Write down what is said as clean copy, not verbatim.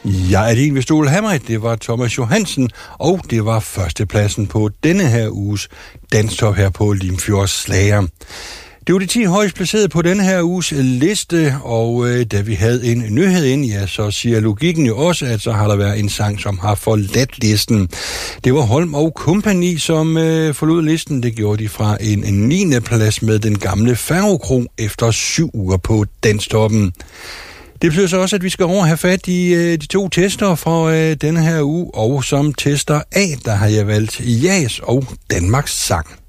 Jeg er din Vestol Hammer, det var Thomas Johansen, og det var førstepladsen på denne her uges danstop her på Limfjords Slager. Det var de 10 højst placerede på denne her uges liste, og da vi havde en nyhed ind, ja, så siger logikken jo også, at så har der været en sang, som har forladt listen. Det var Holm og Company, som forlod listen. Det gjorde de fra en 9. plads med Den Gamle Færgekro efter 7 uger på danstoppen. Det betyder så også, at vi skal over have fat i de 2 tester fra denne her uge, og som tester A, der har jeg valgt Jas og Danmarks sang.